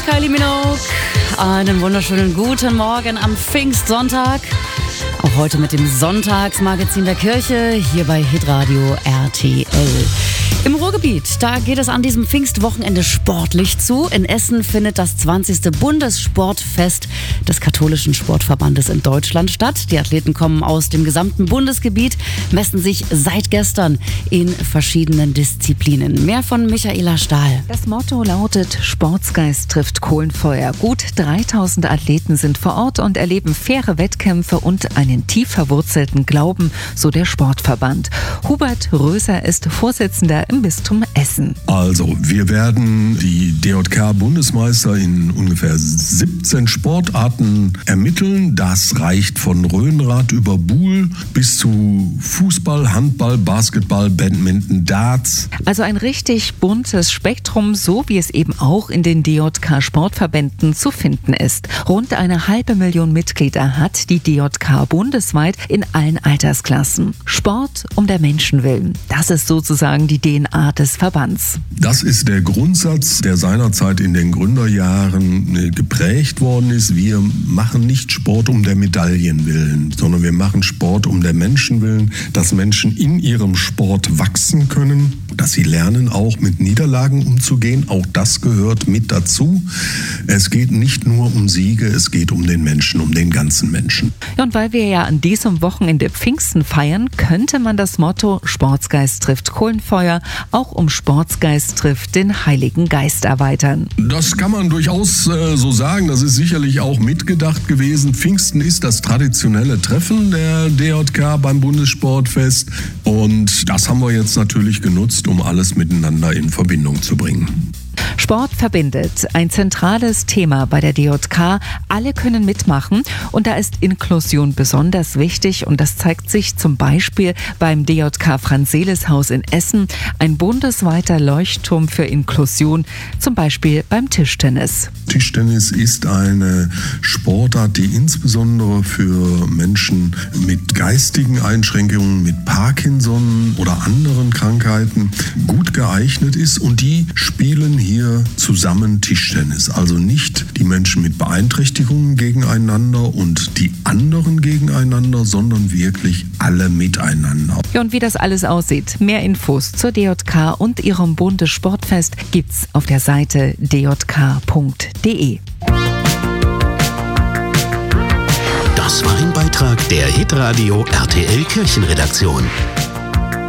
Kylie Minogue, einen wunderschönen guten Morgen am Pfingstsonntag. Auch heute mit dem Sonntagsmagazin der Kirche hier bei Hitradio RTL. Im Ruhrgebiet, da geht es an diesem Pfingstwochenende sportlich zu. In Essen findet das 20. Bundessportfest des katholischen Sportverbandes in Deutschland statt. Die Athleten kommen aus dem gesamten Bundesgebiet, messen sich seit gestern in verschiedenen Disziplinen. Mehr von Michaela Stahl. Das Motto lautet: Sportsgeist trifft Kohlenfeuer. Gut 3000 Athleten sind vor Ort und erleben faire Wettkämpfe und einen tief verwurzelten Glauben, so der Sportverband. Hubert Röser ist Vorsitzender im Bistum Essen. Also, wir werden die DJK-Bundesmeister in ungefähr 17 Sportarten ermitteln. Das reicht von Rhönrad über Buhl bis zu Fußball, Handball, Basketball, Badminton, Darts. Also ein richtig buntes Spektrum, so wie es eben auch in den DJK-Sportverbänden zu finden ist. Rund 500.000 Mitglieder hat die DJK bundesweit in allen Altersklassen. Sport um der Menschen willen. Das ist sozusagen die DNA des Verbands. Das ist der Grundsatz, der seinerzeit in den Gründerjahren geprägt worden ist. Wir machen nicht Sport um der Medaillen willen, sondern wir machen Sport um der Menschen willen, dass Menschen in ihrem Sport wachsen können, dass sie lernen, auch mit Niederlagen umzugehen. Auch das gehört mit dazu. Es geht nicht nur um Siege, es geht um den Menschen, um den ganzen Menschen. Ja, und weil wir ja an diesem Wochenende Pfingsten feiern, könnte man das Motto Sportsgeist trifft Kohlenfeuer auch um Sportsgeist trifft den Heiligen Geist erweitern. Das kann man durchaus so sagen. Das ist sicherlich auch mitgedacht gewesen. Pfingsten ist das traditionelle Treffen der DJK beim Bundessportfest. Und das haben wir jetzt natürlich genutzt, um alles miteinander in Verbindung zu bringen. Sport verbindet, ein zentrales Thema bei der DJK. Alle können mitmachen und da ist Inklusion besonders wichtig und das zeigt sich zum Beispiel beim DJK Franz-Seeles-Haus in Essen, ein bundesweiter Leuchtturm für Inklusion, zum Beispiel beim Tischtennis. Tischtennis ist eine Sportart, die insbesondere für Menschen mit geistigen Einschränkungen, mit Parkinson oder anderen Krankheiten gut geeignet ist und die spielen hier zusammen Tischtennis. Also nicht die Menschen mit Beeinträchtigungen gegeneinander und die anderen gegeneinander, sondern wirklich alle miteinander. Ja, und wie das alles aussieht, mehr Infos zur DJK und ihrem Bundessportfest gibt's auf der Seite djk.de. Das war ein Beitrag der Hitradio RTL Kirchenredaktion.